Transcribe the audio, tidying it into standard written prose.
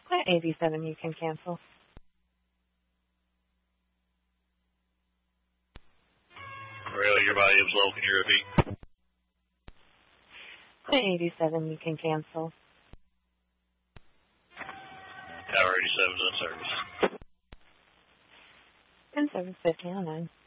At 87, you can cancel. Really, your volume's low. Can you repeat? At 87, you can cancel. Tower 87's in service. In service 1509.